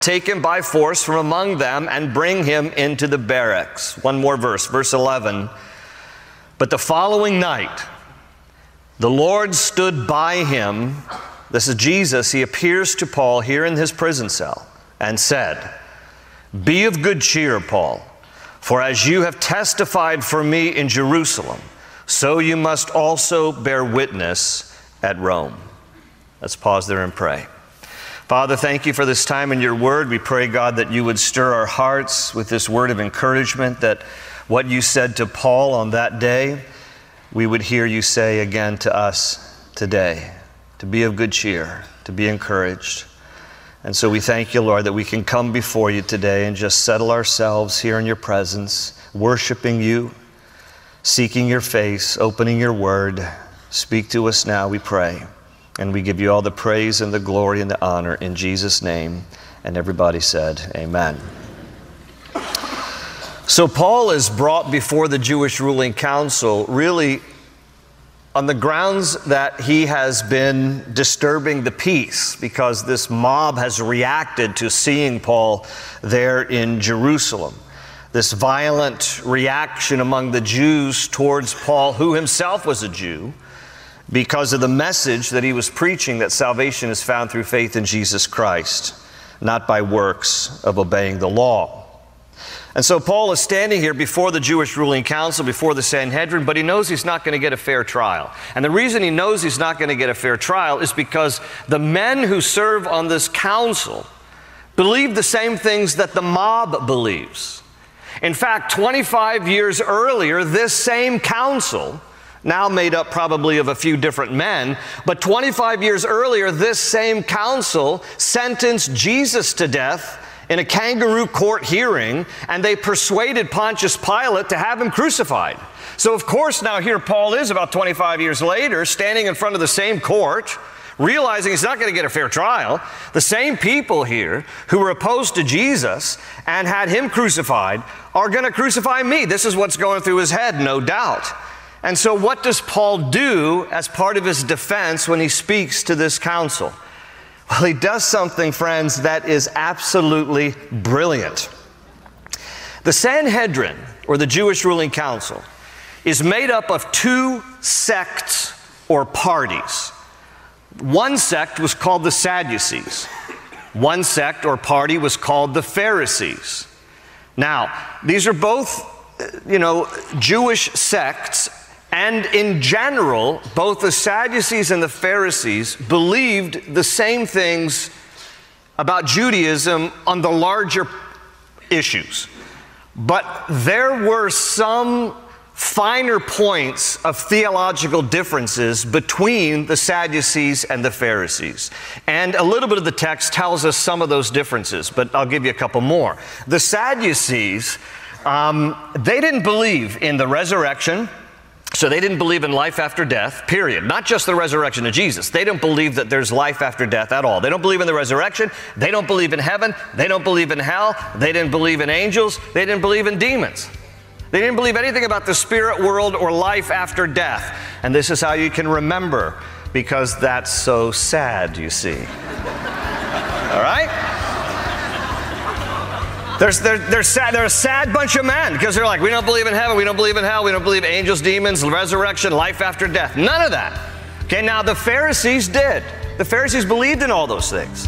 take him by force from among them and bring him into the barracks. One more verse, verse 11. But the following night, the Lord stood by him. This is Jesus. He appears to Paul here in his prison cell and said, "Be of good cheer, Paul, for as you have testified for me in Jerusalem, so you must also bear witness at Rome." Let's pause there and pray. Father, thank you for this time in your word. We pray, God, that you would stir our hearts with this word of encouragement, that what you said to Paul on that day, we would hear you say again to us today, to be of good cheer, to be encouraged. And so we thank you, Lord, that we can come before you today and just settle ourselves here in your presence, worshiping you, seeking your face, opening your word. Speak to us now, we pray. And we give you all the praise and the glory and the honor in Jesus' name. And everybody said, amen. So Paul is brought before the Jewish ruling council really on the grounds that he has been disturbing the peace, because this mob has reacted to seeing Paul there in Jerusalem. This violent reaction among the Jews towards Paul, who himself was a Jew, because of the message that he was preaching, that salvation is found through faith in Jesus Christ, not by works of obeying the law. And so Paul is standing here before the Jewish ruling council, before the Sanhedrin, but he knows he's not going to get a fair trial. And the reason he knows he's not going to get a fair trial is because the men who serve on this council believe the same things that the mob believes. In fact, 25 years earlier, this same council, now made up probably of a few different men, but 25 years earlier, this same council sentenced Jesus to death in a kangaroo court hearing, and they persuaded Pontius Pilate to have him crucified. So of course now here Paul is about 25 years later, standing in front of the same court, realizing he's not going to get a fair trial. The same people here who were opposed to Jesus and had him crucified are going to crucify me. This is what's going through his head, no doubt. And so what does Paul do as part of his defense when he speaks to this council? Well, he does something, friends, that is absolutely brilliant. The Sanhedrin, or the Jewish ruling council, is made up of two sects or parties. One sect was called the Sadducees. One sect or party was called the Pharisees. Now, these are both, Jewish sects. And in general, both the Sadducees and the Pharisees believed the same things about Judaism on the larger issues. But there were some finer points of theological differences between the Sadducees and the Pharisees. And a little bit of the text tells us some of those differences, but I'll give you a couple more. The Sadducees, they didn't believe in the resurrection. So they didn't believe in life after death, period. Not just the resurrection of Jesus. They don't believe that there's life after death at all. They don't believe in the resurrection. They don't believe in heaven. They don't believe in hell. They didn't believe in angels. They didn't believe in demons. They didn't believe anything about the spirit world or life after death. And this is how you can remember, because that's so sad, you see. All right? They're sad. They're a sad bunch of men, because they're like, we don't believe in heaven, we don't believe in hell, we don't believe angels, demons, resurrection, life after death. None of that. Okay, now the Pharisees did. The Pharisees believed in all those things.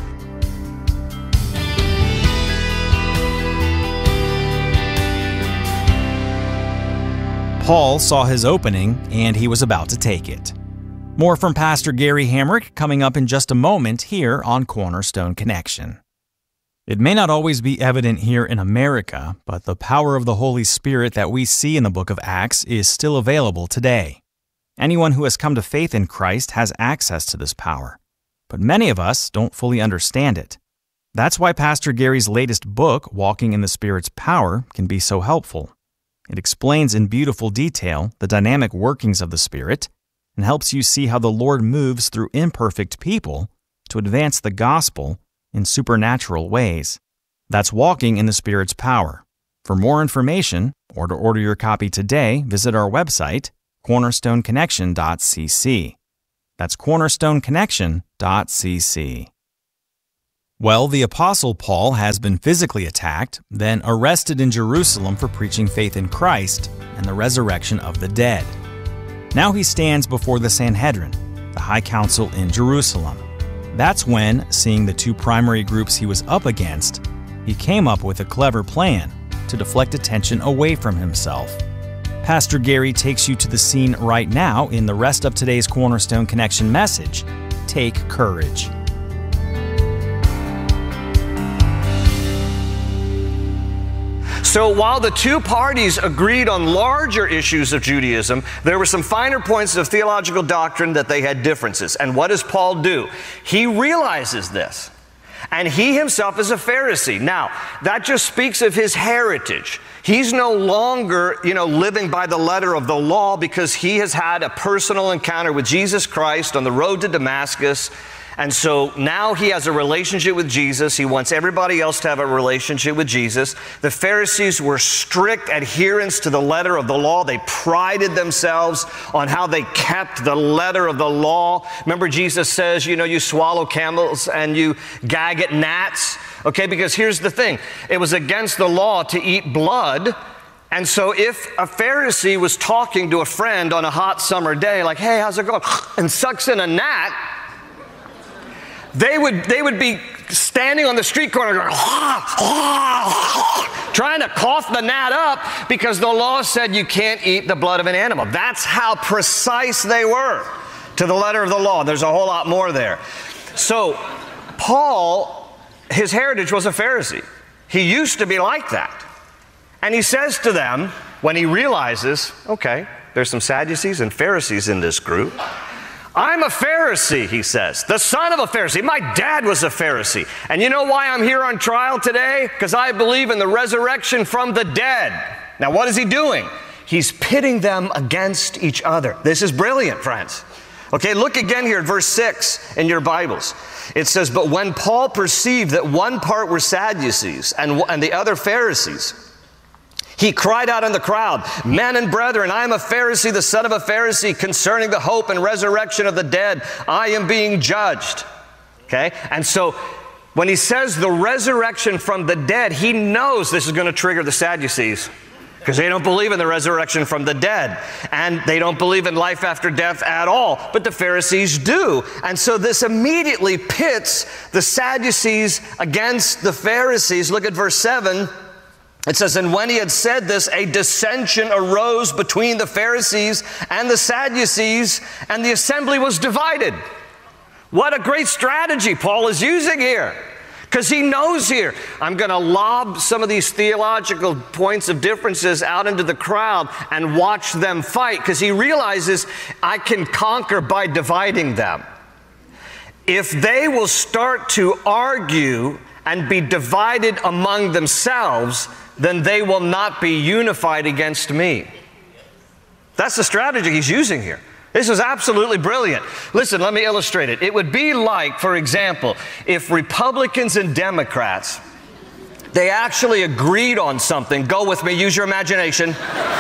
Paul saw his opening, and he was about to take it. More from Pastor Gary Hamrick coming up in just a moment here on Cornerstone Connection. It may not always be evident here in America, but the power of the Holy Spirit that we see in the book of Acts is still available today. Anyone who has come to faith in Christ has access to this power, but many of us don't fully understand it. That's why Pastor Gary's latest book, Walking in the Spirit's Power, can be so helpful. It explains in beautiful detail the dynamic workings of the Spirit and helps you see how the Lord moves through imperfect people to advance the gospel in supernatural ways. That's Walking in the Spirit's Power. For more information, or to order your copy today, visit our website, cornerstoneconnection.cc. That's cornerstoneconnection.cc. Well, the Apostle Paul has been physically attacked, then arrested in Jerusalem for preaching faith in Christ and the resurrection of the dead. Now he stands before the Sanhedrin, the high council in Jerusalem. That's when, seeing the two primary groups he was up against, he came up with a clever plan to deflect attention away from himself. Pastor Gary takes you to the scene right now in the rest of today's Cornerstone Connection message, Take Courage. So while the two parties agreed on larger issues of Judaism, there were some finer points of theological doctrine that they had differences. And what does Paul do? He realizes this. And he himself is a Pharisee. Now, that just speaks of his heritage. He's no longer, living by the letter of the law because he has had a personal encounter with Jesus Christ on the road to Damascus. And so now he has a relationship with Jesus. He wants everybody else to have a relationship with Jesus. The Pharisees were strict adherents to the letter of the law. They prided themselves on how they kept the letter of the law. Remember, Jesus says, you swallow camels and you gag at gnats. Okay, because here's the thing. It was against the law to eat blood. And so if a Pharisee was talking to a friend on a hot summer day, like, hey, how's it going? And sucks in a gnat, they would be standing on the street corner going, trying to cough the gnat up because the law said you can't eat the blood of an animal. That's how precise they were to the letter of the law. There's a whole lot more there. So Paul, his heritage was a Pharisee. He used to be like that. And he says to them, when he realizes, okay, there's some Sadducees and Pharisees in this group, I'm a Pharisee, he says, the son of a Pharisee. My dad was a Pharisee. And you know why I'm here on trial today? Because I believe in the resurrection from the dead. Now, what is he doing? He's pitting them against each other. This is brilliant, friends. Okay, look again here at verse 6 in your Bibles. It says, but when Paul perceived that one part were Sadducees and the other Pharisees, he cried out in the crowd, men and brethren, I am a Pharisee, the son of a Pharisee, concerning the hope and resurrection of the dead. I am being judged. Okay? And so when he says the resurrection from the dead, he knows this is going to trigger the Sadducees because they don't believe in the resurrection from the dead. And they don't believe in life after death at all. But the Pharisees do. And so this immediately pits the Sadducees against the Pharisees. Look at verse 7. It says, and when he had said this, a dissension arose between the Pharisees and the Sadducees, and the assembly was divided. What a great strategy Paul is using here. Because he knows here, I'm going to lob some of these theological points of differences out into the crowd and watch them fight. Because he realizes I can conquer by dividing them. If they will start to argue and be divided among themselves, then they will not be unified against me. That's the strategy he's using here. This is absolutely brilliant. Listen, let me illustrate it. It would be like, for example, if Republicans and Democrats, they actually agreed on something. Go with me, use your imagination.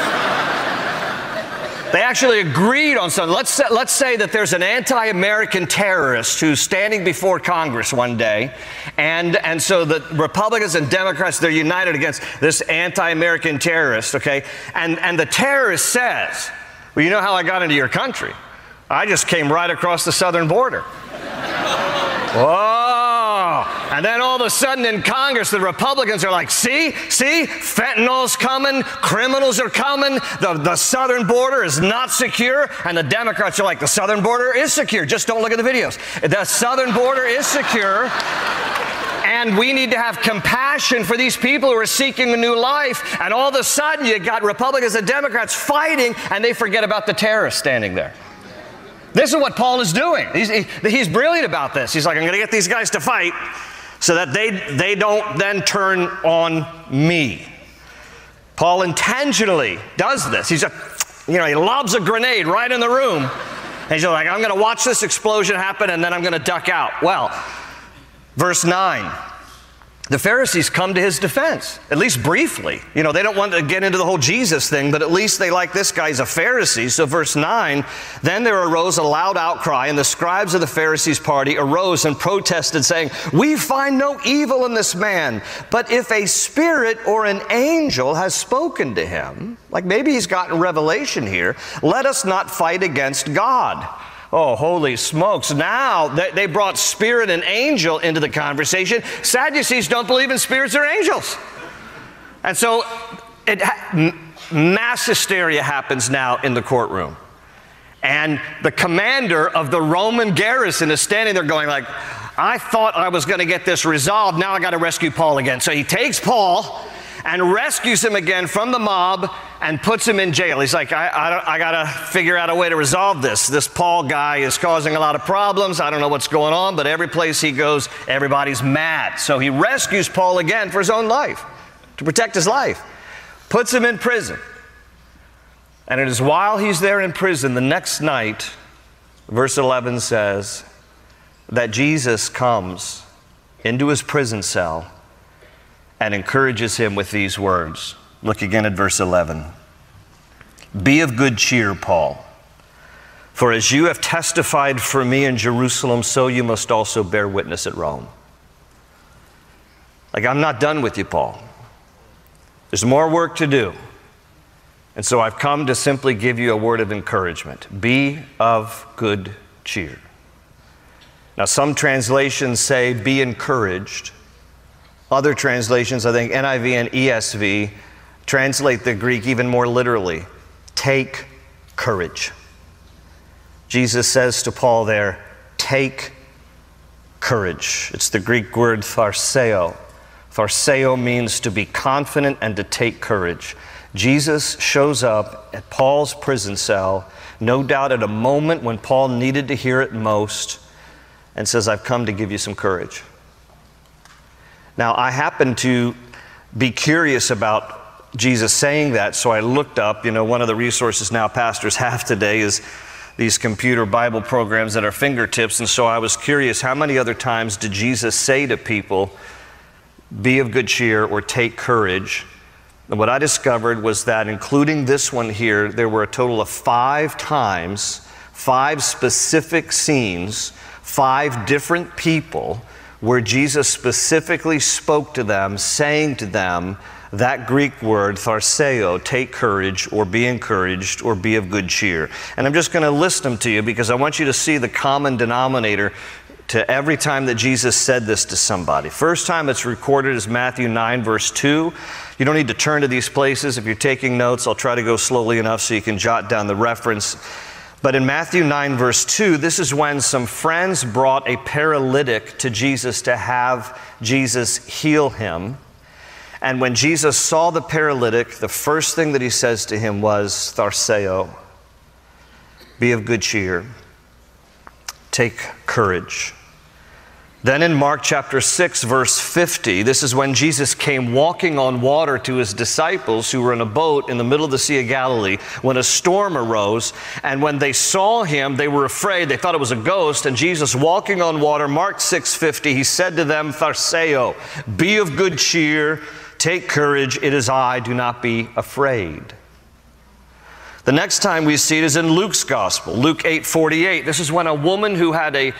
They actually agreed on something. Let's say that there's an anti-American terrorist who's standing before Congress one day, and so the Republicans and Democrats, they're united against this anti-American terrorist, okay? And the terrorist says, well, you know how I got into your country? I just came right across the southern border. Whoa! And then all of a sudden in Congress, the Republicans are like, see, fentanyl's coming, criminals are coming, the southern border is not secure. And the Democrats are like, the southern border is secure. Just don't look at the videos. The southern border is secure. And we need to have compassion for these people who are seeking a new life. And all of a sudden, you got Republicans and Democrats fighting, and they forget about the terrorists standing there. This is what Paul is doing. He's brilliant about this. He's like, I'm going to get these guys to fight so that they don't then turn on me. Paul intentionally does this. He lobs a grenade right in the room. And he's like, I'm going to watch this explosion happen, and then I'm going to duck out. Well, verse 9. the Pharisees come to his defense, at least briefly. You know, they don't want to get into the whole Jesus thing, but at least they like this guy's a Pharisee. So verse 9, then there arose a loud outcry, and the scribes of the Pharisees' party arose and protested, saying, we find no evil in this man, but if a spirit or an angel has spoken to him, like maybe he's gotten revelation here, let us not fight against God. Oh, holy smokes. Now they brought spirit and angel into the conversation. Sadducees don't believe in spirits or angels. And so mass hysteria happens now in the courtroom. And the commander of the Roman garrison is standing there going like, I thought I was going to get this resolved. Now I got to rescue Paul again. So he takes Paul and rescues him again from the mob and puts him in jail. He's like, I got to figure out a way to resolve this. This Paul guy is causing a lot of problems. I don't know what's going on, but every place he goes, everybody's mad. So he rescues Paul again for his own life, to protect his life. Puts him in prison. And it is while he's there in prison, the next night, verse 11 says, that Jesus comes into his prison cell and encourages him with these words. Look again at verse 11. Be of good cheer, Paul, for as you have testified for me in Jerusalem, so you must also bear witness at Rome. Like, I'm not done with you, Paul. There's more work to do. And so I've come to simply give you a word of encouragement. Be of good cheer. Now, some translations say, be encouraged. Other translations, I think NIV and ESV, translate the Greek even more literally. Take courage. Jesus says to Paul there, take courage. It's the Greek word tharseo. Tharseo means to be confident and to take courage. Jesus shows up at Paul's prison cell, no doubt at a moment when Paul needed to hear it most, and says, I've come to give you some courage. Now, I happen to be curious about Jesus saying that, so I looked up. You know, one of the resources now pastors have today is these computer Bible programs at our fingertips, and so I was curious, how many other times did Jesus say to people, be of good cheer or take courage? And what I discovered was that, including this one here, there were a total of 5 times, 5 specific scenes, 5 different people where Jesus specifically spoke to them, saying to them that Greek word, tharseo, take courage, or be encouraged, or be of good cheer. And I'm just going to list them to you because I want you to see the common denominator to every time that Jesus said this to somebody. First time it's recorded is Matthew 9, verse 2. You don't need to turn to these places. If you're taking notes, I'll try to go slowly enough so you can jot down the reference. But in Matthew 9, verse 2, this is when some friends brought a paralytic to Jesus to have Jesus heal him. And when Jesus saw the paralytic, the first thing that he says to him was, tharseo, be of good cheer, take courage. Then in Mark chapter 6, verse 50, this is when Jesus came walking on water to his disciples who were in a boat in the middle of the Sea of Galilee when a storm arose. And when they saw him, they were afraid. They thought it was a ghost. And Jesus walking on water, Mark 6:50, he said to them, tharseo, be of good cheer, take courage, it is I, do not be afraid. The next time we see it is in Luke's gospel, Luke 8:48. This is when a woman who had a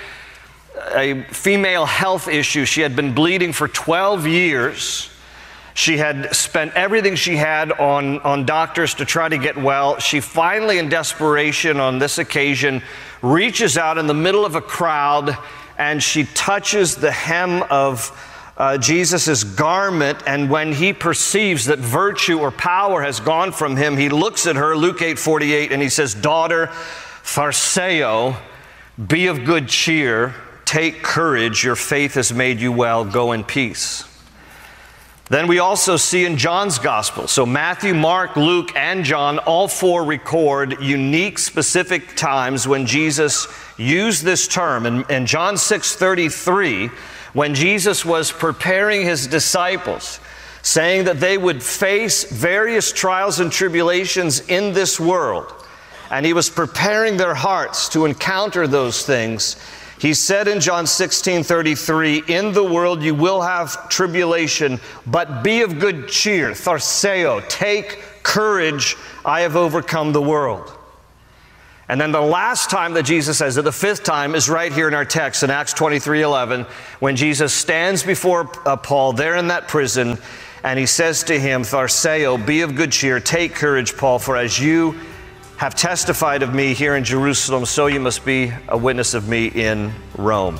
female health issue. She had been bleeding for 12 years. She had spent everything she had on doctors to try to get well. She finally, in desperation on this occasion, reaches out in the middle of a crowd and she touches the hem of Jesus' garment, and when he perceives that virtue or power has gone from him, he looks at her, Luke 8:48, and he says, daughter, tharseo, be of good cheer, take courage, your faith has made you well, go in peace. Then we also see in John's gospel, so Matthew, Mark, Luke, and John, all 4 record unique, specific times when Jesus used this term. In John 6:33, when Jesus was preparing his disciples, saying that they would face various trials and tribulations in this world, and he was preparing their hearts to encounter those things, He said in John 16:33, in the world you will have tribulation, but be of good cheer, tharseo, take courage, I have overcome the world. And then the last time that Jesus says it, the fifth time, is right here in our text in Acts 23:11, when Jesus stands before Paul there in that prison, and he says to him, tharseo, be of good cheer, take courage, Paul, for as you have testified of me here in Jerusalem, so you must be a witness of me in Rome.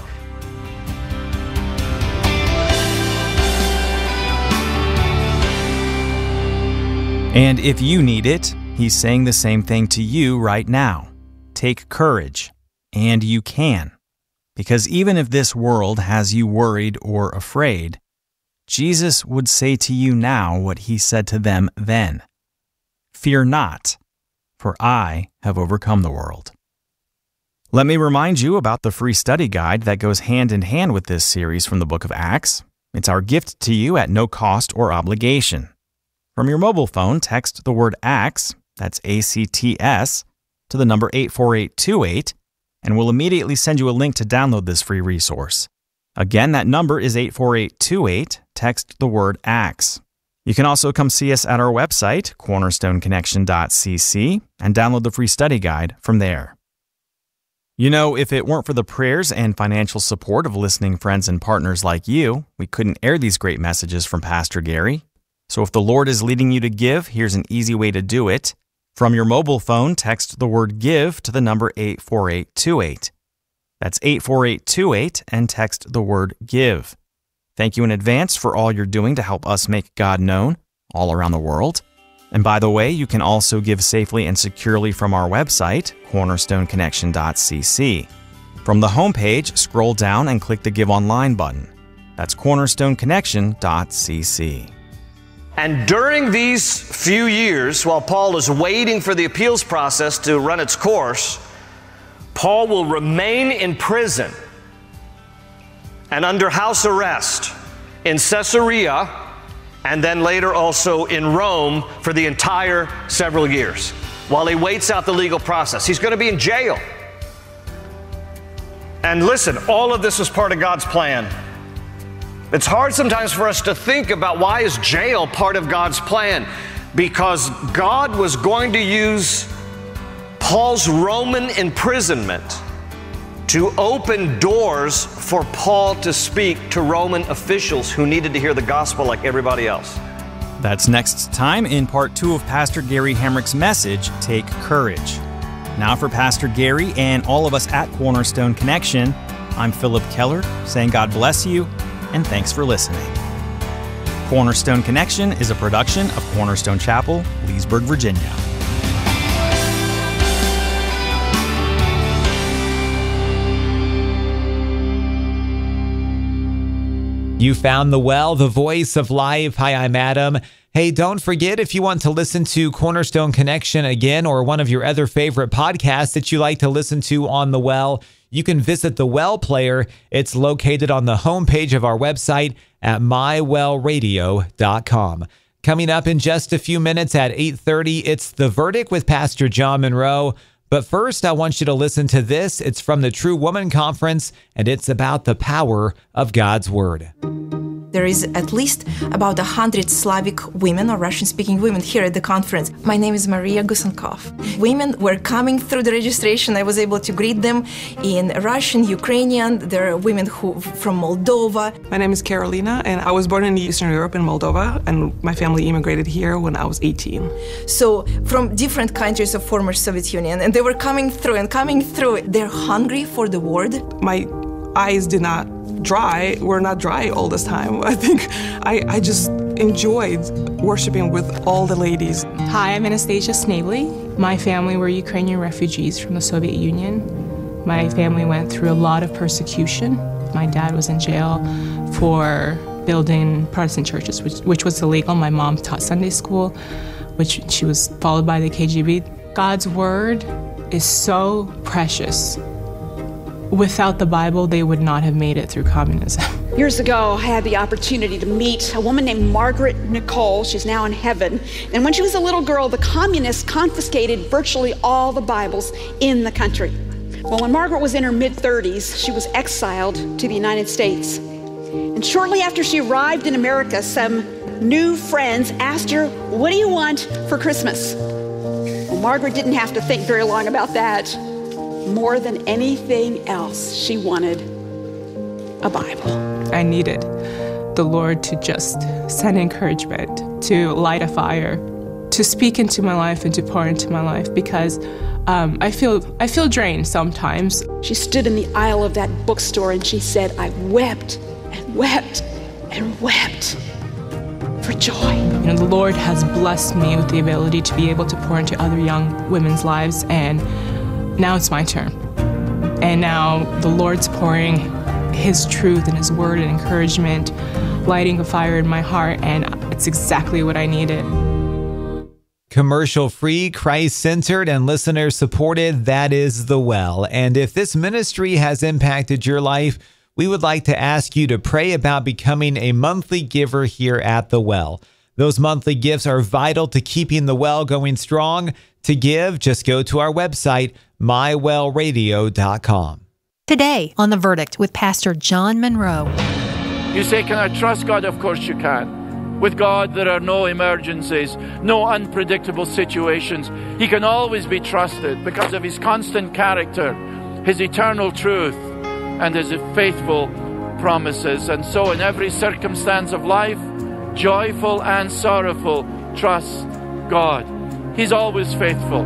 And if you need it, he's saying the same thing to you right now. Take courage, and you can. Because even if this world has you worried or afraid, Jesus would say to you now what he said to them then. Fear not, for I have overcome the world. Let me remind you about the free study guide that goes hand in hand with this series from the book of Acts. It's our gift to you at no cost or obligation. From your mobile phone, text the word ACTS, that's ACTS, to the number 84828, and we'll immediately send you a link to download this free resource. Again, that number is 84828. Text the word ACTS. You can also come see us at our website, cornerstoneconnection.cc, and download the free study guide from there. You know, if it weren't for the prayers and financial support of listening friends and partners like you, we couldn't air these great messages from Pastor Gary. So if the Lord is leading you to give, here's an easy way to do it. From your mobile phone, text the word GIVE to the number 84828. That's 84828 and text the word GIVE. Thank you in advance for all you're doing to help us make God known all around the world. And by the way, you can also give safely and securely from our website, cornerstoneconnection.cc. From the homepage, scroll down and click the Give Online button. That's cornerstoneconnection.cc. And during these few years, while Paul is waiting for the appeals process to run its course, Paul will remain in prison and under house arrest in Caesarea, and then later also in Rome for the entire several years while he waits out the legal process. He's going to be in jail. And listen, all of this was part of God's plan. It's hard sometimes for us to think about why is jail part of God's plan? Because God was going to use Paul's Roman imprisonment to open doors for Paul to speak to Roman officials who needed to hear the gospel like everybody else. That's next time in part 2 of Pastor Gary Hamrick's message, Take Courage. Now for Pastor Gary and all of us at Cornerstone Connection, I'm Philip Keller saying God bless you and thanks for listening. Cornerstone Connection is a production of Cornerstone Chapel, Leesburg, Virginia. You found The Well, the voice of life. Hi, I'm Adam. Hey, don't forget, if you want to listen to Cornerstone Connection again or one of your other favorite podcasts that you like to listen to on The Well, you can visit the Well player. It's located on the homepage of our website at mywellradio.com. Coming up in just a few minutes at 8:30, it's The Verdict with Pastor John Monroe. But first, I want you to listen to this. It's from the True Woman Conference, and it's about the power of God's Word. There is at least about 100 Slavic women or Russian-speaking women here at the conference. My name is Maria Gusenkov. Women were coming through the registration. I was able to greet them in Russian, Ukrainian. There are women who from Moldova. My name is Carolina, and I was born in Eastern Europe in Moldova, and my family immigrated here when I was 18. So from different countries of former Soviet Union, and they were coming through. They're hungry for the word. My eyes did not were not dry all this time. I think I just enjoyed worshiping with all the ladies. Hi, I'm Anastasia Snavely. My family were Ukrainian refugees from the Soviet Union. My family went through a lot of persecution. My dad was in jail for building Protestant churches, which was illegal. My mom taught Sunday school, which she was followed by the KGB. God's word is so precious. Without the Bible, they would not have made it through communism. Years ago, I had the opportunity to meet a woman named Margaret Nicole. She's now in heaven. And when she was a little girl, the communists confiscated virtually all the Bibles in the country. Well, when Margaret was in her mid-30s, she was exiled to the United States. And shortly after she arrived in America, some new friends asked her, "What do you want for Christmas?" Well, Margaret didn't have to think very long about that. More than anything else, she wanted a Bible. I needed the Lord to just send encouragement, to light a fire, to speak into my life and to pour into my life, because I feel drained sometimes. She stood in the aisle of that bookstore and she said, "I wept and wept and wept for joy." You know, the Lord has blessed me with the ability to be able to pour into other young women's lives, and now it's my turn. And now the Lord's pouring His truth and His word and encouragement, lighting a fire in my heart, and it's exactly what I needed. Commercial-free, Christ-centered, and listener-supported, that is The Well. And if this ministry has impacted your life, we would like to ask you to pray about becoming a monthly giver here at The Well. Those monthly gifts are vital to keeping The Well going strong. To give, just go to our website, mywellradio.com. Today on The Verdict with Pastor John Monroe. You say, can I trust God? Of course you can. With God, there are no emergencies, no unpredictable situations. He can always be trusted because of His constant character, His eternal truth, and His faithful promises. And so in every circumstance of life, joyful and sorrowful, trust God. He's always faithful.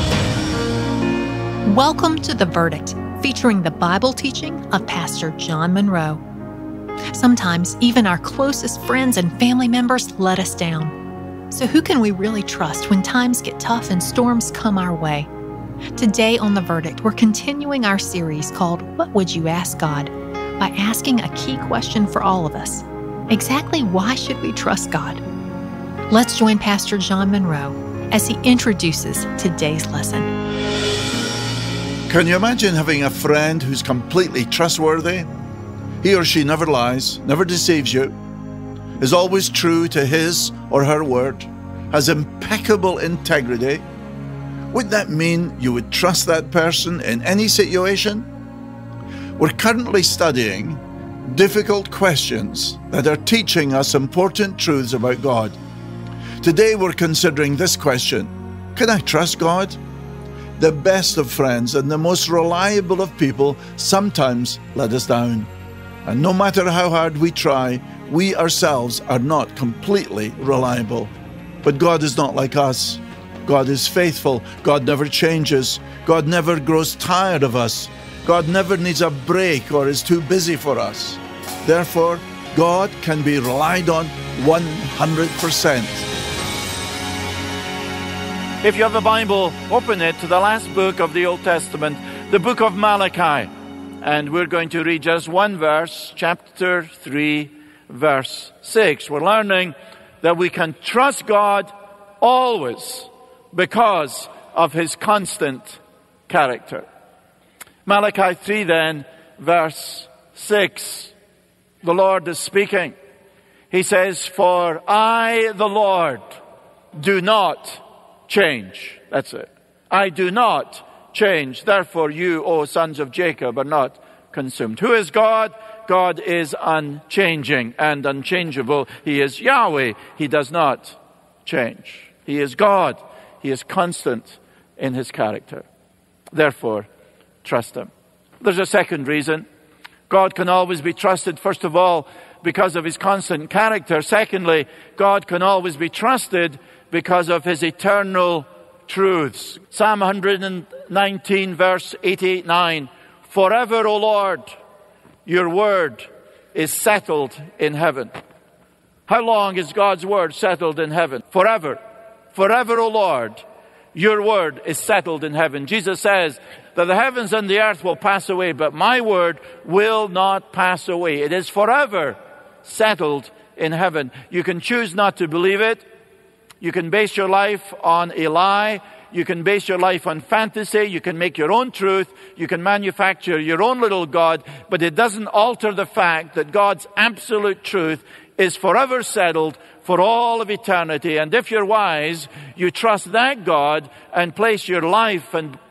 Welcome to The Verdict, featuring the Bible teaching of Pastor John Monroe. Sometimes even our closest friends and family members let us down. So who can we really trust when times get tough and storms come our way? Today on The Verdict, we're continuing our series called What Would You Ask God? By asking a key question for all of us. Exactly why should we trust God? Let's join Pastor John Monroe as he introduces today's lesson. Can you imagine having a friend who's completely trustworthy? He or she never lies, never deceives you, is always true to his or her word, has impeccable integrity. Would that mean you would trust that person in any situation? We're currently studying difficult questions that are teaching us important truths about God. Today we're considering this question: can I trust God? The best of friends and the most reliable of people sometimes let us down. And no matter how hard we try, we ourselves are not completely reliable. But God is not like us. God is faithful. God never changes. God never grows tired of us. God never needs a break or is too busy for us. Therefore, God can be relied on 100%. If you have a Bible, open it to the last book of the Old Testament, the book of Malachi. And we're going to read just one verse, chapter 3, verse 6. We're learning that we can trust God always because of His constant character. Malachi 3 then, verse 6. The Lord is speaking. He says, "For I, the Lord, do not change." That's it. I do not change. Therefore you, O sons of Jacob, are not consumed. Who is God? God is unchanging and unchangeable. He is Yahweh. He does not change. He is God. He is constant in His character. Therefore, trust Him. There's a second reason. God can always be trusted, first of all, because of His constant character. Secondly, God can always be trusted because of His eternal truths. Psalm 119, verse 88-9. Forever, O Lord, your word is settled in heaven. How long is God's word settled in heaven? Forever. Forever, O Lord, your word is settled in heaven. Jesus says that the heavens and the earth will pass away, but my word will not pass away. It is forever settled in heaven. You can choose not to believe it. You can base your life on a lie. You can base your life on fantasy. You can make your own truth. You can manufacture your own little God. But it doesn't alter the fact that God's absolute truth is forever settled for all of eternity. And if you're wise, you trust that God and place your life and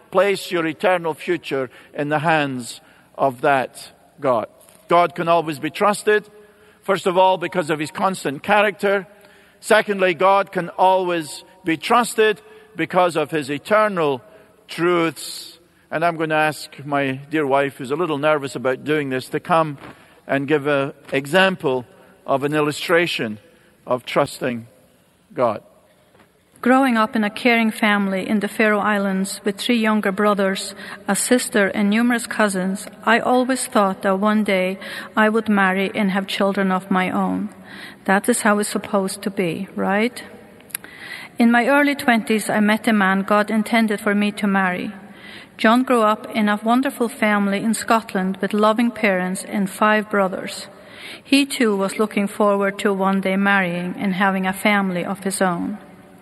place your eternal future in the hands of that God. God can always be trusted, first of all, because of his constant character. Secondly, God can always be trusted because of his eternal truths. And I'm going to ask my dear wife, who's a little nervous about doing this, to come and give an example of an illustration of trusting God. Growing up in a caring family in the Faroe Islands with 3 younger brothers, a sister, and numerous cousins, I always thought that one day I would marry and have children of my own. That is how it's supposed to be, right? In my early 20s, I met the man God intended for me to marry. John grew up in a wonderful family in Scotland with loving parents and 5 brothers. He too was looking forward to one day marrying and having a family of his own.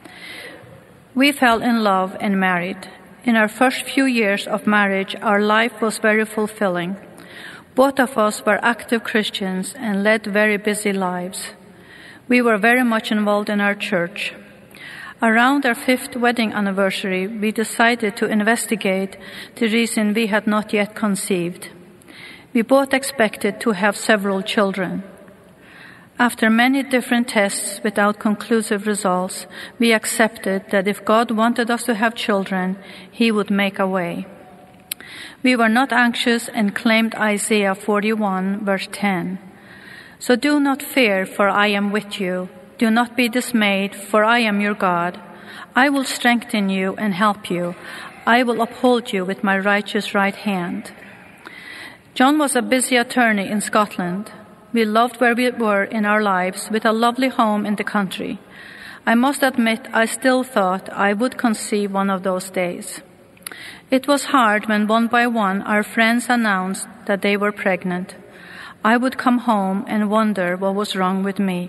We fell in love and married. In our first few years of marriage, our life was very fulfilling. Both of us were active Christians and led very busy lives. We were very much involved in our church. Around our 5th wedding anniversary, we decided to investigate the reason we had not yet conceived. We both expected to have several children. After many different tests without conclusive results, we accepted that if God wanted us to have children, he would make a way. We were not anxious and claimed Isaiah 41, verse 10. So do not fear, for I am with you. Do not be dismayed, for I am your God. I will strengthen you and help you. I will uphold you with my righteous right hand. John was a busy attorney in Scotland. We loved where we were in our lives with a lovely home in the country. I must admit, I still thought I would conceive one of those days. It was hard when one by one our friends announced that they were pregnant. I would come home and wonder what was wrong with me.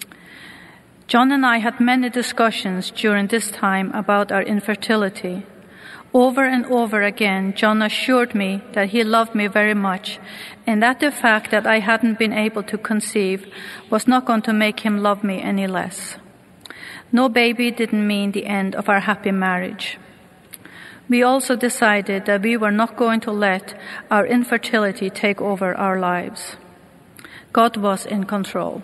John and I had many discussions during this time about our infertility. Over and over again, John assured me that he loved me very much and that the fact that I hadn't been able to conceive was not going to make him love me any less. No baby didn't mean the end of our happy marriage. We also decided that we were not going to let our infertility take over our lives. God was in control.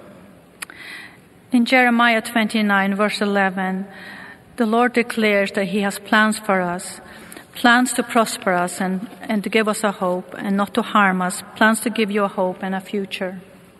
In Jeremiah 29, verse 11, the Lord declares that he has plans for us, plans to prosper us and to give us a hope and not to harm us, plans to give you a hope and a future.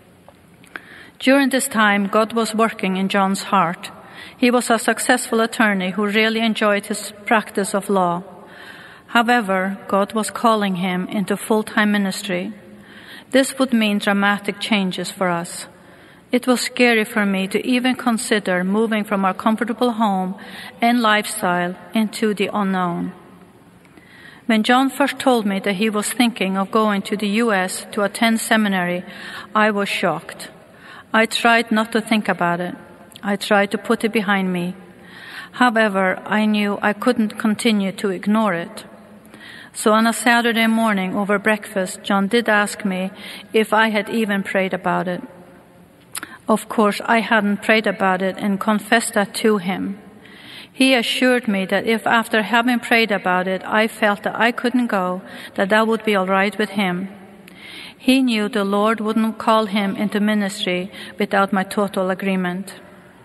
During this time, God was working in John's heart. He was a successful attorney who really enjoyed his practice of law. However, God was calling him into full-time ministry. This would mean dramatic changes for us. It was scary for me to even consider moving from our comfortable home and lifestyle into the unknown. When John first told me that he was thinking of going to the U.S. to attend seminary, I was shocked. I tried not to think about it. I tried to put it behind me. However, I knew I couldn't continue to ignore it. So on a Saturday morning over breakfast, John did ask me if I had even prayed about it. Of course, I hadn't prayed about it and confessed that to him. He assured me that if after having prayed about it, I felt that I couldn't go, that would be all right with him. He knew the Lord wouldn't call him into ministry without my total agreement.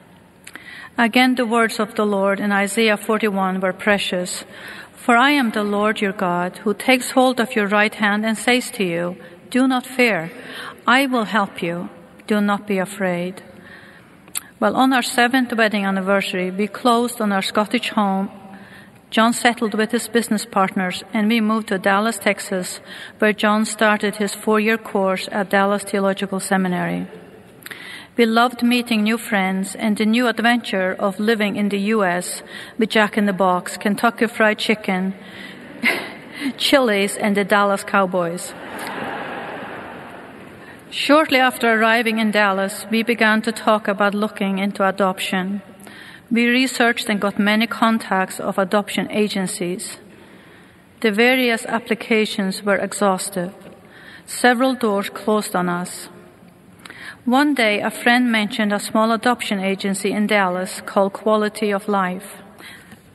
Again, the words of the Lord in Isaiah 41 were precious. For I am the Lord your God, who takes hold of your right hand and says to you, do not fear, I will help you, do not be afraid. Well, on our 7th wedding anniversary, we closed on our Scottish home. John settled with his business partners, and we moved to Dallas, Texas, where John started his 4-year course at Dallas Theological Seminary. We loved meeting new friends and the new adventure of living in the U.S. with Jack in the Box, Kentucky Fried Chicken, Chili's, and the Dallas Cowboys. Shortly after arriving in Dallas, we began to talk about looking into adoption. We researched and got many contacts of adoption agencies. The various applications were exhaustive. Several doors closed on us. One day, a friend mentioned a small adoption agency in Dallas called Quality of Life.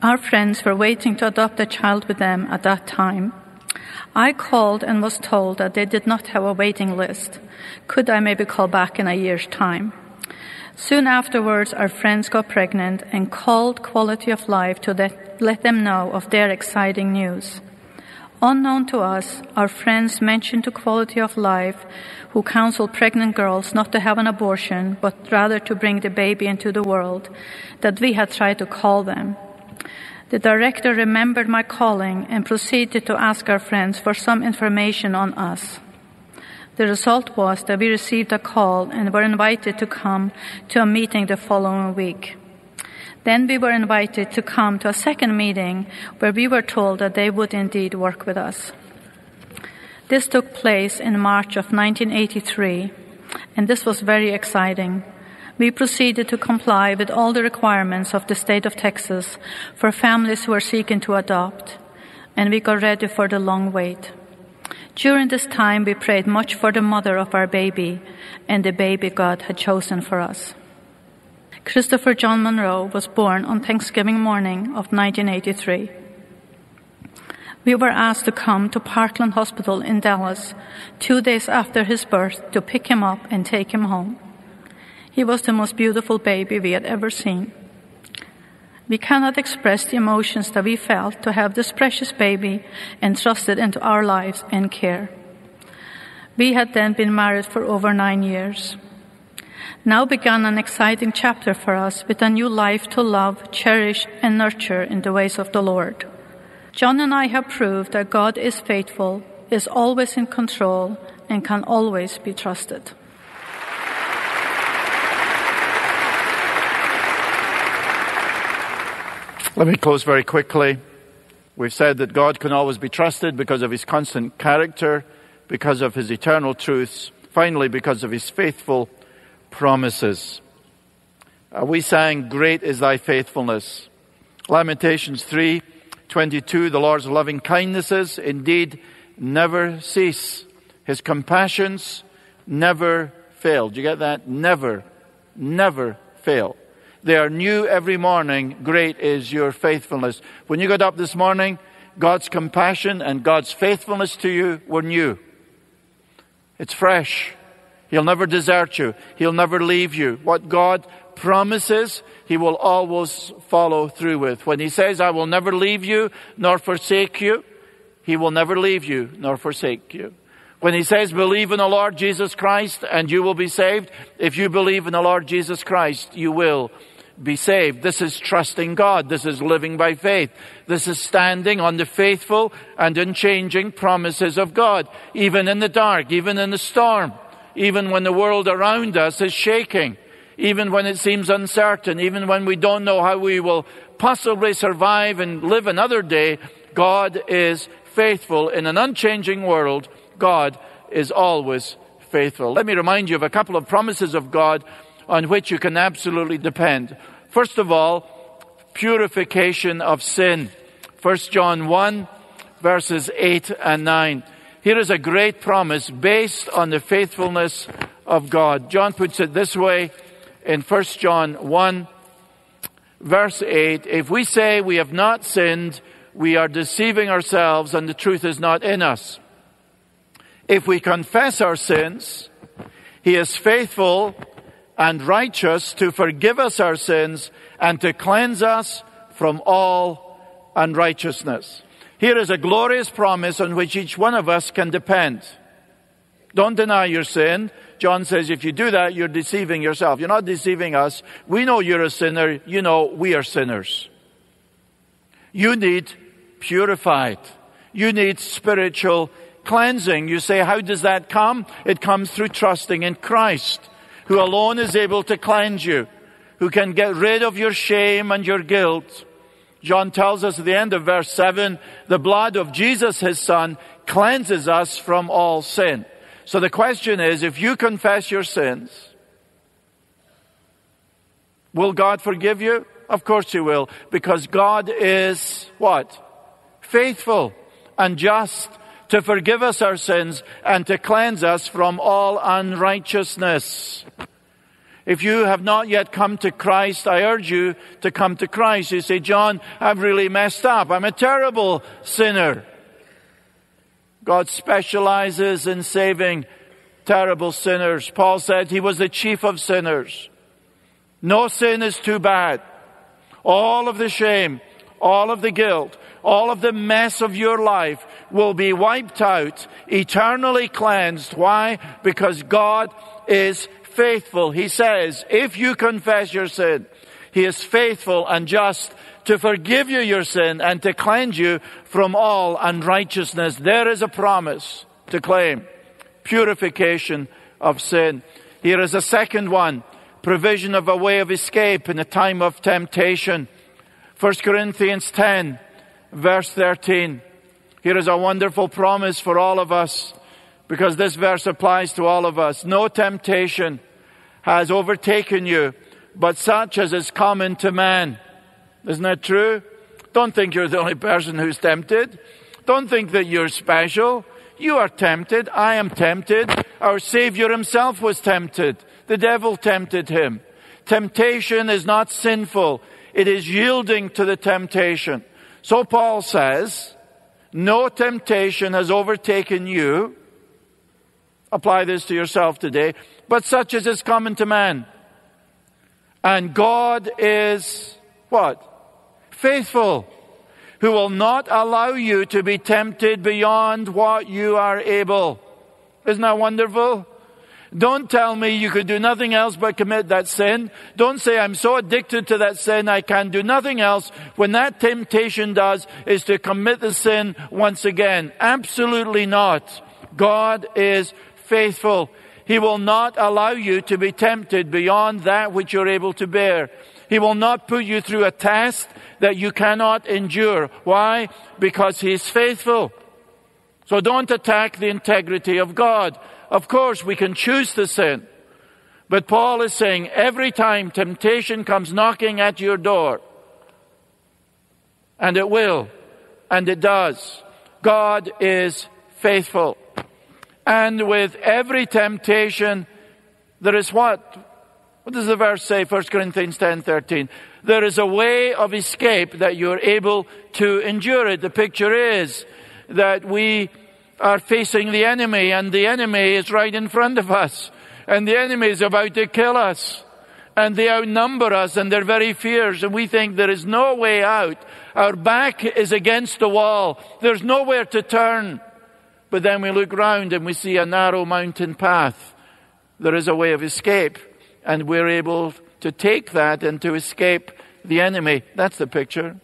Our friends were waiting to adopt a child with them at that time. I called and was told that they did not have a waiting list. Could I maybe call back in a year's time? Soon afterwards, our friends got pregnant and called Quality of Life to let them know of their exciting news. Unknown to us, our friends mentioned to Quality of Life, who counseled pregnant girls not to have an abortion, but rather to bring the baby into the world, that we had tried to call them. The director remembered my calling and proceeded to ask our friends for some information on us. The result was that we received a call and were invited to come to a meeting the following week. Then we were invited to come to a second meeting where we were told that they would indeed work with us. This took place in March of 1983, and this was very exciting. We proceeded to comply with all the requirements of the state of Texas for families who are seeking to adopt, and we got ready for the long wait. During this time, we prayed much for the mother of our baby and the baby God had chosen for us. Christopher John Monroe was born on Thanksgiving morning of 1983. We were asked to come to Parkland Hospital in Dallas 2 days after his birth to pick him up and take him home. He was the most beautiful baby we had ever seen. We cannot express the emotions that we felt to have this precious baby entrusted into our lives and care. We had then been married for over 9 years. Now began an exciting chapter for us with a new life to love, cherish, and nurture in the ways of the Lord. John and I have proved that God is faithful, is always in control, and can always be trusted. Let me close very quickly. We've said that God can always be trusted because of his constant character, because of his eternal truths, finally because of his faithful promises. We sang, "Great is thy faithfulness." Lamentations 3:22, the Lord's loving kindnesses indeed never cease. His compassions never fail. Do you get that? Never fail. They are new every morning. Great is your faithfulness. When you got up this morning, God's compassion and God's faithfulness to you were new. It's fresh. He'll never desert you. He'll never leave you. What God promises, he will always follow through with. When he says, "I will never leave you nor forsake you," he will never leave you nor forsake you. When he says, "Believe in the Lord Jesus Christ and you will be saved," if you believe in the Lord Jesus Christ, you will be saved. This is trusting God. This is living by faith. This is standing on the faithful and unchanging promises of God, even in the dark, even in the storm, even when the world around us is shaking, even when it seems uncertain, even when we don't know how we will possibly survive and live another day. God is faithful. In an unchanging world, God is always faithful. Let me remind you of a couple of promises of God on which you can absolutely depend. First of all, purification of sin. 1 John 1, verses 8 and 9. Here is a great promise based on the faithfulness of God. John puts it this way in 1 John 1, verse 8. If we say we have not sinned, we are deceiving ourselves and the truth is not in us. If we confess our sins, he is faithful and righteous to forgive us our sins and to cleanse us from all unrighteousness. Here is a glorious promise on which each one of us can depend. Don't deny your sin. John says if you do that, you're deceiving yourself. You're not deceiving us. We know you're a sinner. You know we are sinners. You need purified. You need spiritual cleansing. You say, how does that come? It comes through trusting in Christ, who alone is able to cleanse you, who can get rid of your shame and your guilt. John tells us at the end of verse 7, the blood of Jesus, his Son, cleanses us from all sin. So the question is, if you confess your sins, will God forgive you? Of course he will, because God is what? Faithful and just to forgive us our sins and to cleanse us from all unrighteousness. If you have not yet come to Christ, I urge you to come to Christ. You say, John, I've really messed up. I'm a terrible sinner. God specializes in saving terrible sinners. Paul said he was the chief of sinners. No sin is too bad. All of the shame, all of the guilt, all of the mess of your life will be wiped out, eternally cleansed. Why? Because God is faithful. He says, if you confess your sin, He is faithful and just to forgive you your sin and to cleanse you from all unrighteousness. There is a promise to claim. Purification of sin. Here is a second one. Provision of a way of escape in a time of temptation. 1 Corinthians 10, verse 13. Here is a wonderful promise for all of us, because this verse applies to all of us. No temptation has overtaken you, but such as is common to man. Isn't that true? Don't think you're the only person who's tempted. Don't think that you're special. You are tempted. I am tempted. Our Savior Himself was tempted. The devil tempted Him. Temptation is not sinful. It is yielding to the temptation. So Paul says, no temptation has overtaken you. Apply this to yourself today. But such as is common to man. And God is what? Faithful, who will not allow you to be tempted beyond what you are able. Isn't that wonderful? Don't tell me you could do nothing else but commit that sin. Don't say, I'm so addicted to that sin, I can do nothing else. When that temptation does is to commit the sin once again. Absolutely not. God is faithful. He will not allow you to be tempted beyond that which you're able to bear. He will not put you through a test that you cannot endure. Why? Because He is faithful. So don't attack the integrity of God. Of course, we can choose to sin. But Paul is saying every time temptation comes knocking at your door, and it will, and it does, God is faithful. And with every temptation, there is what? What does the verse say? 1 Corinthians 10:13. There is a way of escape that you're able to endure it. The picture is that we are facing the enemy, and the enemy is right in front of us. And the enemy is about to kill us. And they outnumber us, and they're very fierce, and we think there is no way out. Our back is against the wall. There's nowhere to turn. But then we look round and we see a narrow mountain path. There is a way of escape. And we're able to take that and to escape the enemy. That's the picture.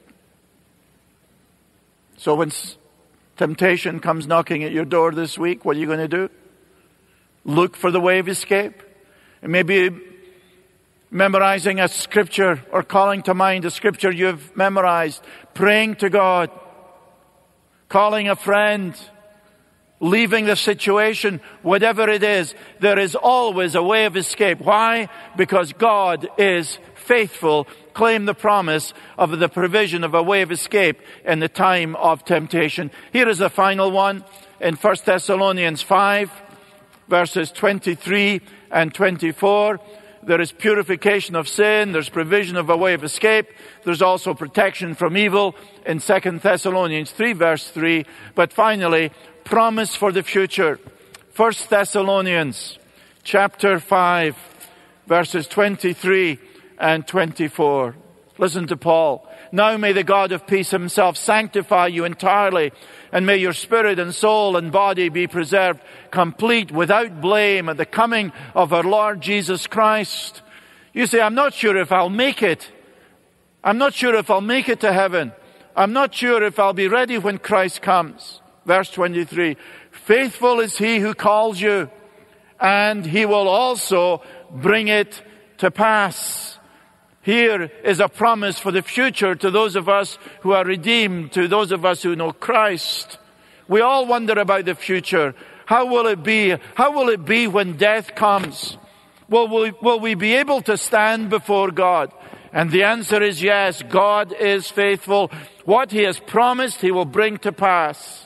So when temptation comes knocking at your door this week, what are you going to do? Look for the way of escape. And maybe memorizing a scripture or calling to mind a scripture you've memorized. Praying to God. Calling a friend. Leaving the situation, whatever it is, there is always a way of escape. Why? Because God is faithful. Claim the promise of the provision of a way of escape in the time of temptation. Here is the final one in 1 Thessalonians 5, verses 23 and 24. There is purification of sin. There's provision of a way of escape. There's also protection from evil in 2 Thessalonians 3, verse 3. But finally, promise for the future. 1 Thessalonians chapter 5, verses 23 and 24. Listen to Paul. Now may the God of peace Himself sanctify you entirely, and may your spirit and soul and body be preserved complete without blame at the coming of our Lord Jesus Christ. You say, I'm not sure if I'll make it. I'm not sure if I'll make it to heaven. I'm not sure if I'll be ready when Christ comes. Verse 23, faithful is He who calls you, and He will also bring it to pass. Here is a promise for the future to those of us who are redeemed, to those of us who know Christ. We all wonder about the future. How will it be? How will it be when death comes? Will we be able to stand before God? And the answer is yes, God is faithful. What He has promised, He will bring to pass.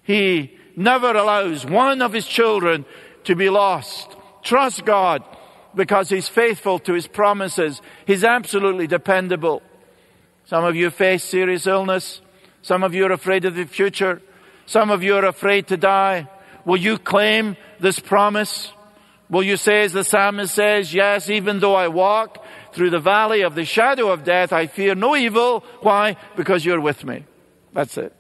He never allows one of His children to be lost. Trust God. because He's faithful to His promises. He's absolutely dependable. Some of you face serious illness. Some of you are afraid of the future. Some of you are afraid to die. Will you claim this promise? Will you say, as the psalmist says, yes, even though I walk through the valley of the shadow of death, I fear no evil. Why? Because you're with me. That's it.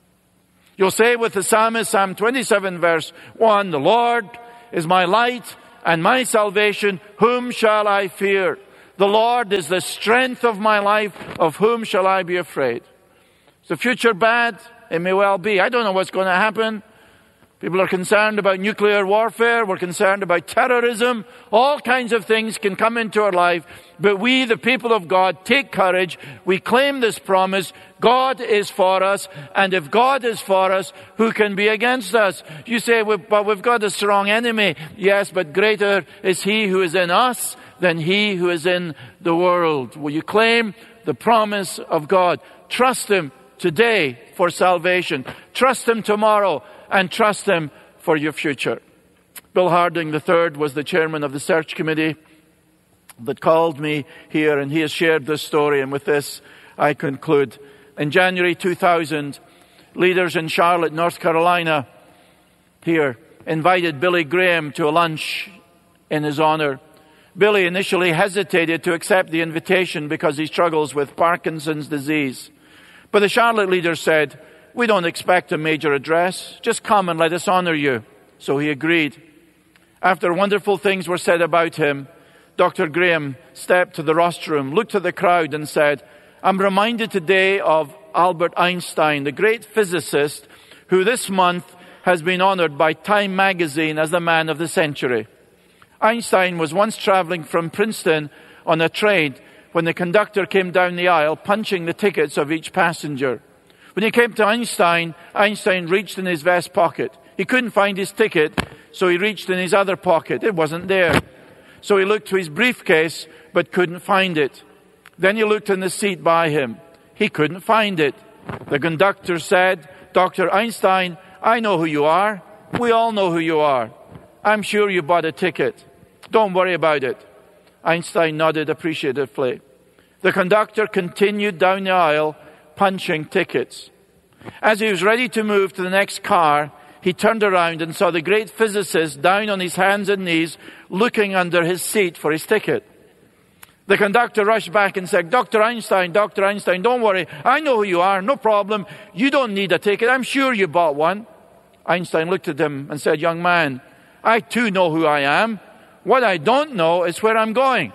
You'll say with the psalmist, Psalm 27 verse 1, the Lord is my light and my salvation. Whom shall I fear? The Lord is the strength of my life. Of whom shall I be afraid? Is the future bad? It may well be. I don't know what's going to happen. People are concerned about nuclear warfare. We're concerned about terrorism. All kinds of things can come into our life. But we, the people of God, take courage. We claim this promise. God is for us. And if God is for us, who can be against us? You say, but we've got a strong enemy. Yes, but greater is He who is in us than he who is in the world. Will you claim the promise of God? Trust Him today for salvation. Trust Him tomorrow, and trust Him for your future. Bill Harding III was the chairman of the search committee that called me here, and he has shared this story, and with this I conclude. In January 2000, leaders in Charlotte, North Carolina, here, invited Billy Graham to a lunch in his honor. Billy initially hesitated to accept the invitation because he struggles with Parkinson's disease. But the Charlotte leaders said, we don't expect a major address. Just come and let us honor you. So he agreed. After wonderful things were said about him, Dr. Graham stepped to the rostrum, looked at the crowd and said, I'm reminded today of Albert Einstein, the great physicist who this month has been honored by Time magazine as the man of the century. Einstein was once traveling from Princeton on a train when the conductor came down the aisle punching the tickets of each passenger. When he came to Einstein, Einstein reached in his vest pocket. He couldn't find his ticket, so he reached in his other pocket. It wasn't there. So he looked to his briefcase, but couldn't find it. Then he looked in the seat by him. He couldn't find it. The conductor said, Dr. Einstein, I know who you are. We all know who you are. I'm sure you bought a ticket. Don't worry about it. Einstein nodded appreciatively. The conductor continued down the aisle, punching tickets. As he was ready to move to the next car, he turned around and saw the great physicist down on his hands and knees, looking under his seat for his ticket. The conductor rushed back and said, Dr. Einstein, don't worry. I know who you are. No problem. You don't need a ticket. I'm sure you bought one. Einstein looked at him and said, young man, I too know who I am. What I don't know is where I'm going.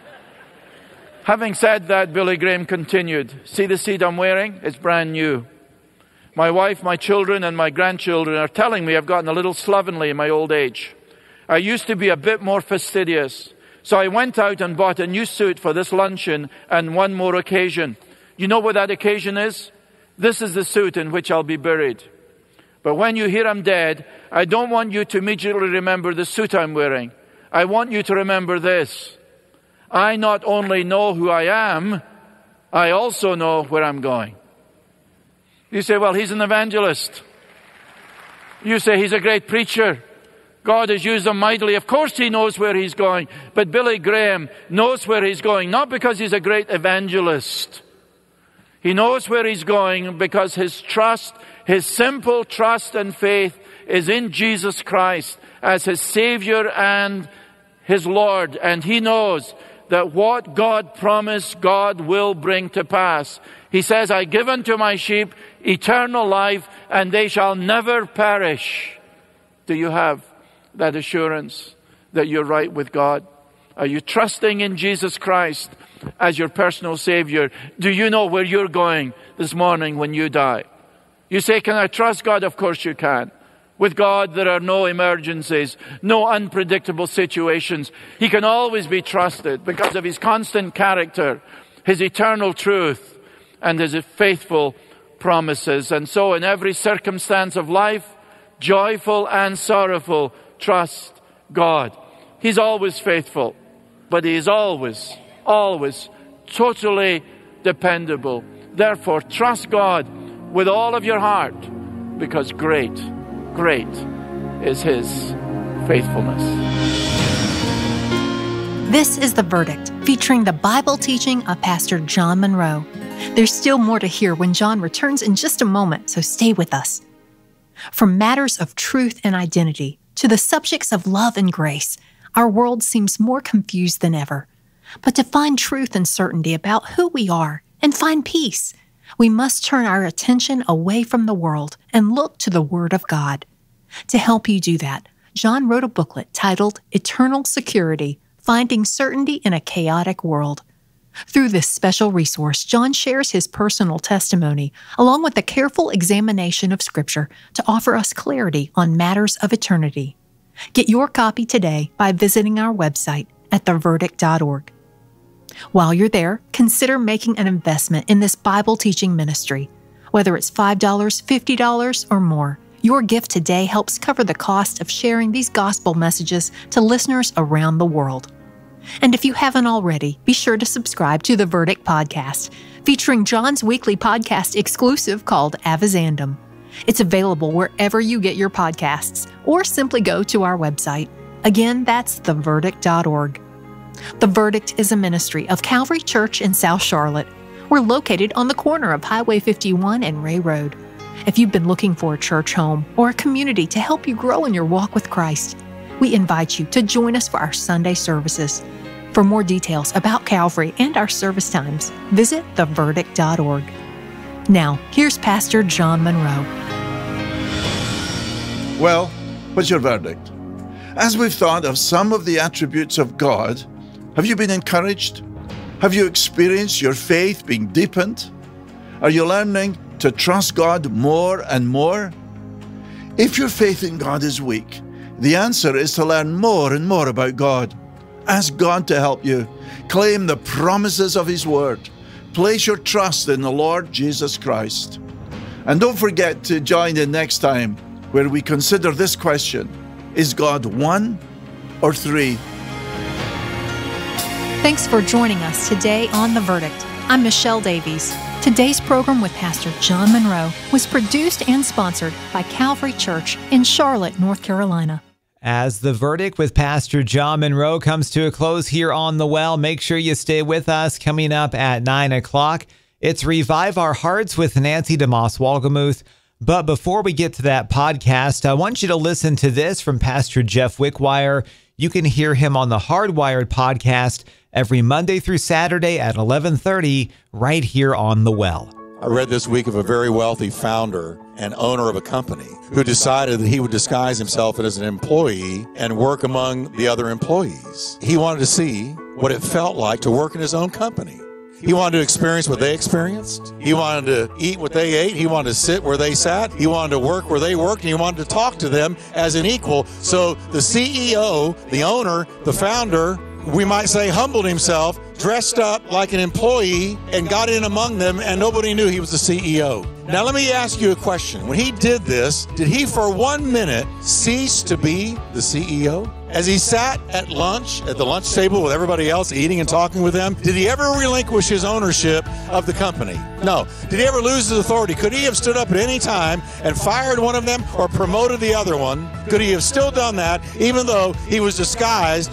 Having said that, Billy Graham continued, see the seat I'm wearing? It's brand new. My wife, my children, and my grandchildren are telling me I've gotten a little slovenly in my old age. I used to be a bit more fastidious. So I went out and bought a new suit for this luncheon and one more occasion. You know what that occasion is? This is the suit in which I'll be buried. But when you hear I'm dead, I don't want you to immediately remember the suit I'm wearing. I want you to remember this. I not only know who I am, I also know where I'm going. You say, well, he's an evangelist. You say he's a great preacher. God has used him mightily. Of course he knows where he's going. But Billy Graham knows where he's going, not because he's a great evangelist. He knows where he's going because his trust, his simple trust and faith is in Jesus Christ as his Savior and his Lord. And he knows that what God promised, God will bring to pass. He says, I give unto my sheep eternal life, and they shall never perish. Do you have that assurance that you're right with God? Are you trusting in Jesus Christ as your personal Savior? Do you know where you're going this morning when you die? You say, can I trust God? Of course you can. With God, there are no emergencies, no unpredictable situations. He can always be trusted because of his constant character, his eternal truth, and his faithful promises. And so in every circumstance of life, joyful and sorrowful, trust God. He's always faithful, but he is always, always totally dependable. Therefore, trust God with all of your heart, because great is his faithfulness. This is The Verdict, featuring the Bible teaching of Pastor John Monroe. There's still more to hear when John returns in just a moment, so stay with us. From matters of truth and identity to the subjects of love and grace, our world seems more confused than ever. But to find truth and certainty about who we are and find peace, we must turn our attention away from the world and look to the Word of God. To help you do that, John wrote a booklet titled Eternal Security, Finding Certainty in a Chaotic World. Through this special resource, John shares his personal testimony, along with a careful examination of Scripture to offer us clarity on matters of eternity. Get your copy today by visiting our website at theverdict.org. While you're there, consider making an investment in this Bible teaching ministry. Whether it's $5, $50, or more, your gift today helps cover the cost of sharing these gospel messages to listeners around the world. And if you haven't already, be sure to subscribe to The Verdict Podcast, featuring John's weekly podcast exclusive called Avizandum. It's available wherever you get your podcasts, or simply go to our website. Again, that's theverdict.org. The Verdict is a ministry of Calvary Church in South Charlotte. We're located on the corner of Highway 51 and Ray Road. If you've been looking for a church home or a community to help you grow in your walk with Christ, we invite you to join us for our Sunday services. For more details about Calvary and our service times, visit theverdict.org. Now, here's Pastor John Monroe. Well, what's your verdict? As we've thought of some of the attributes of God, have you been encouraged? Have you experienced your faith being deepened? Are you learning to trust God more and more? If your faith in God is weak, the answer is to learn more and more about God. Ask God to help you. Claim the promises of His Word. Place your trust in the Lord Jesus Christ. And don't forget to join in next time where we consider this question: is God one or three? Thanks for joining us today on The Verdict. I'm Michelle Davies. Today's program with Pastor John Monroe was produced and sponsored by Calvary Church in Charlotte, North Carolina. As The Verdict with Pastor John Monroe comes to a close here on The Well, make sure you stay with us. Coming up at 9 o'clock, it's Revive Our Hearts with Nancy DeMoss Wolgemuth. But before we get to that podcast, I want you to listen to this from Pastor Jeff Wickwire. You can hear him on the Hardwired podcast every Monday through Saturday at 11:30 right here on The Well. I read this week of a very wealthy founder and owner of a company who decided that he would disguise himself as an employee and work among the other employees. He wanted to see what it felt like to work in his own company. He wanted to experience what they experienced. He wanted to eat what they ate. He wanted to sit where they sat. He wanted to work where they worked. And he wanted to talk to them as an equal. So the CEO, the owner, the founder, we might say, humbled himself, dressed up like an employee, and got in among them, and nobody knew he was the CEO. Now, let me ask you a question. When he did this, did he for 1 minute cease to be the CEO? As he sat at lunch, at the lunch table with everybody else, eating and talking with them, did he ever relinquish his ownership of the company? No. Did he ever lose his authority? Could he have stood up at any time and fired one of them or promoted the other one? Could he have still done that even though he was a disguised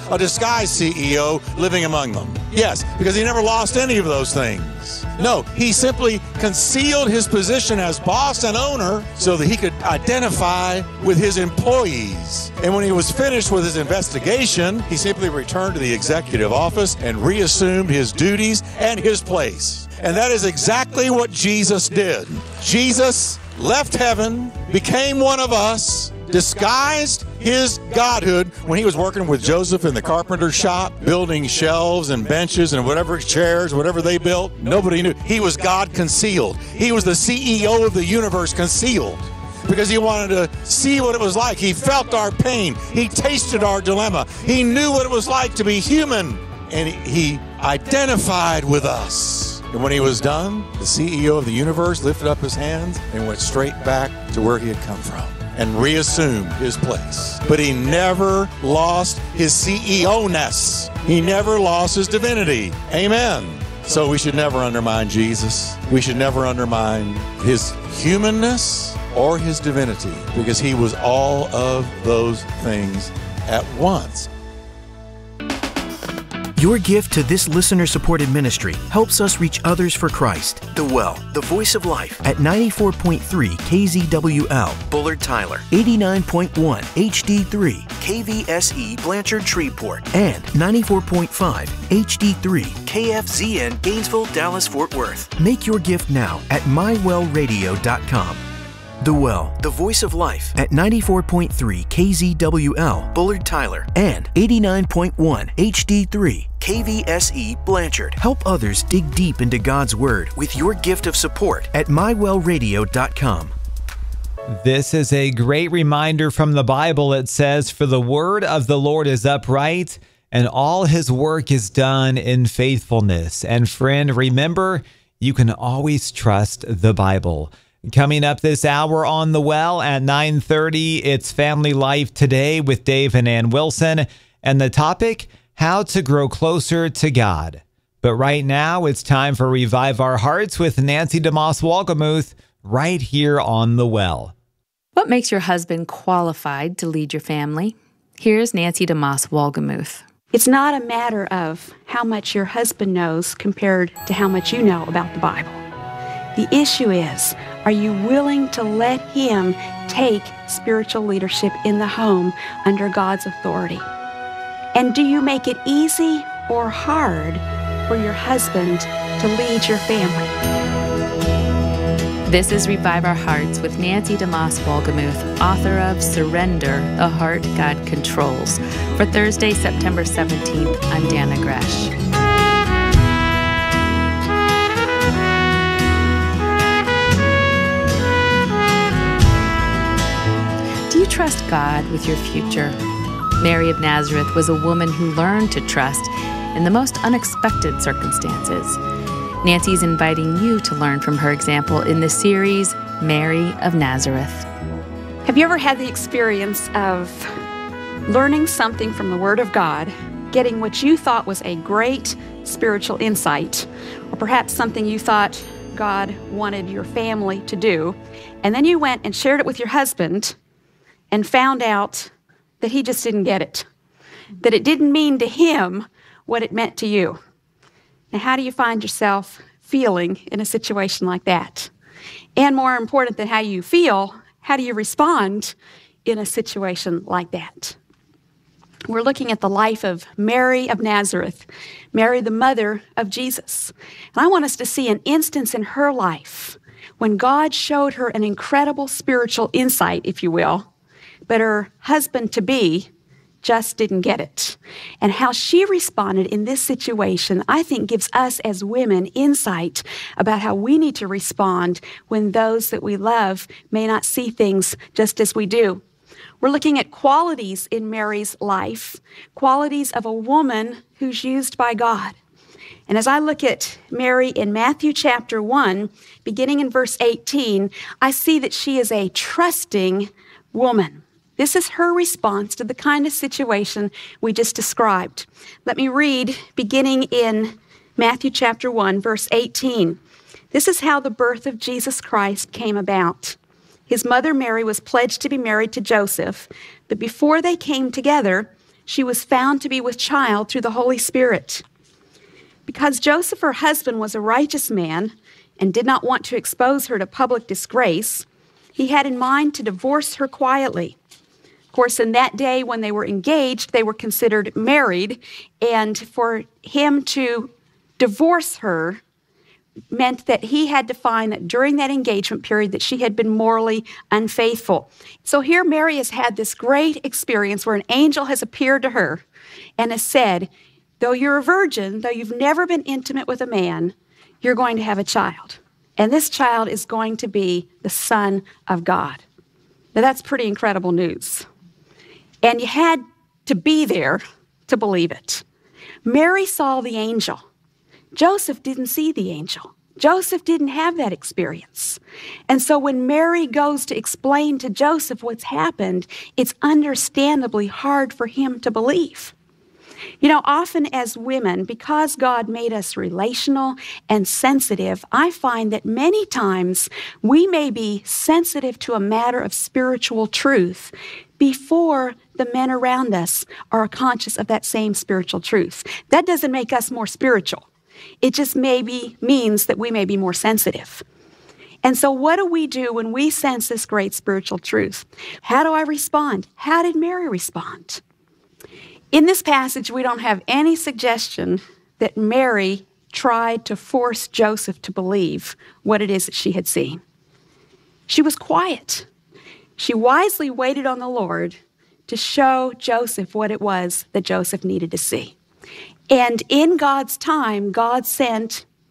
CEO living among them? Yes, because he never lost any of those things. No, he simply concealed his position as boss and owner so that he could identify with his employees. And when he was finished with his investigation, he simply returned to the executive office and reassumed his duties and his place. And that is exactly what Jesus did. Jesus left heaven, became one of us, disguised his godhood when he was working with Joseph in the carpenter shop, building shelves and benches and whatever chairs, whatever they built. Nobody knew. He was God concealed. He was the CEO of the universe concealed because he wanted to see what it was like. He felt our pain. He tasted our dilemma. He knew what it was like to be human, and he identified with us. And when he was done, the CEO of the universe lifted up his hands and went straight back to where he had come from and reassumed his place. But he never lost his CEO-ness. He never lost his divinity. Amen. So we should never undermine Jesus. We should never undermine his humanness or his divinity, because he was all of those things at once. Your gift to this listener-supported ministry helps us reach others for Christ. The Well, the Voice of Life at 94.3 KZWL, Bullard Tyler, 89.1 HD3, KVSE Blanchard Shreveport, and 94.5 HD3, KFZN Gainesville, Dallas, Fort Worth. Make your gift now at mywellradio.com. The Well, the Voice of Life at 94.3 KZWL, Bullard Tyler, and 89.1 HD3, KVSE Blanchard. Help others dig deep into God's Word with your gift of support at mywellradio.com. This is a great reminder from the Bible. It says, "For the word of the Lord is upright, and all his work is done in faithfulness." And friend, remember, you can always trust the Bible. Coming up this hour on The Well at 9:30, it's Family Life Today with Dave and Ann Wilson, and the topic, how to grow closer to God. But right now, it's time for Revive Our Hearts with Nancy DeMoss Wolgemuth right here on The Well. What makes your husband qualified to lead your family? Here's Nancy DeMoss Wolgemuth. It's not a matter of how much your husband knows compared to how much you know about the Bible. The issue is, are you willing to let him take spiritual leadership in the home under God's authority? And do you make it easy or hard for your husband to lead your family? This is Revive Our Hearts with Nancy DeMoss Wolgemuth, author of Surrender, the Heart God Controls. For Thursday, September 17th, I'm Dana Gresh. Do you trust God with your future? Mary of Nazareth was a woman who learned to trust in the most unexpected circumstances. Nancy's inviting you to learn from her example in the series, Mary of Nazareth. Have you ever had the experience of learning something from the Word of God, getting what you thought was a great spiritual insight, or perhaps something you thought God wanted your family to do, and then you went and shared it with your husband and found out that he just didn't get it, that it didn't mean to him what it meant to you? Now, how do you find yourself feeling in a situation like that? And more important than how you feel, how do you respond in a situation like that? We're looking at the life of Mary of Nazareth, Mary, the mother of Jesus. And I want us to see an instance in her life when God showed her an incredible spiritual insight, if you will, but her husband-to-be just didn't get it. And how she responded in this situation, I think, gives us as women insight about how we need to respond when those that we love may not see things just as we do. We're looking at qualities in Mary's life, qualities of a woman who's used by God. And as I look at Mary in Matthew chapter 1, beginning in verse 18, I see that she is a trusting woman. This is her response to the kind of situation we just described. Let me read, beginning in Matthew chapter 1, verse 18. This is how the birth of Jesus Christ came about. His mother Mary was pledged to be married to Joseph, but before they came together, she was found to be with child through the Holy Spirit. Because Joseph, her husband, was a righteous man and did not want to expose her to public disgrace, he had in mind to divorce her quietly. Of course, in that day when they were engaged, they were considered married, and for him to divorce her meant that he had to find that during that engagement period that she had been morally unfaithful. So here Mary has had this great experience where an angel has appeared to her and has said, though you're a virgin, though you've never been intimate with a man, you're going to have a child. And this child is going to be the Son of God. Now that's pretty incredible news. And you had to be there to believe it. Mary saw the angel. Joseph didn't see the angel. Joseph didn't have that experience. And so when Mary goes to explain to Joseph what's happened, it's understandably hard for him to believe. You know, often as women, because God made us relational and sensitive, I find that many times we may be sensitive to a matter of spiritual truth before the men around us are conscious of that same spiritual truth. That doesn't make us more spiritual. It just maybe means that we may be more sensitive. And so what do we do when we sense this great spiritual truth? How do I respond? How did Mary respond? In this passage, we don't have any suggestion that Mary tried to force Joseph to believe what it is that she had seen. She was quiet. She wisely waited on the Lord to show Joseph what it was that Joseph needed to see. And in God's time, God sent